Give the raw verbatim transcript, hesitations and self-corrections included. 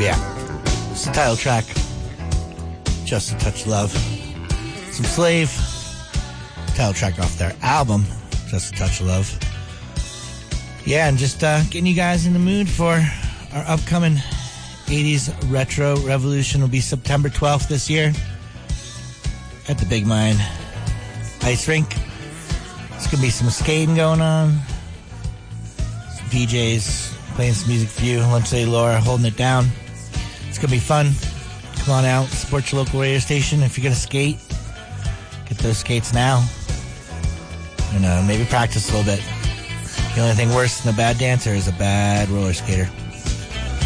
Yeah. It's the title track. Just a Touch of Love. Some Slave. Title track off their album, Just a Touch of Love. Yeah, and just uh, getting you guys in the mood for our upcoming eighties Retro Revolution. Will be September twelfth this year at the Big Mine Ice Rink. There's going to be some skating going on. Some D Js playing some music for you. Lunch Lady Laura holding it down. It's going to be fun. Come on out, support your local radio station. If you're going to skate, get those skates now. And uh, maybe practice a little bit. The only thing worse than a bad dancer is a bad roller skater.